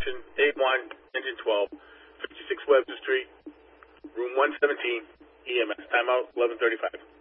Correction, A1, Engine 12, 56 Webster Street, Room 117, EMS. Timeout, 11:35.